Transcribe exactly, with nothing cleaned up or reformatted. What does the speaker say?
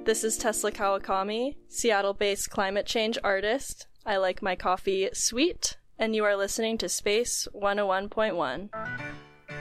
This is Tesla Kawakami, Seattle-based climate change artist. I like my coffee sweet, and you are listening to Space one oh one point one.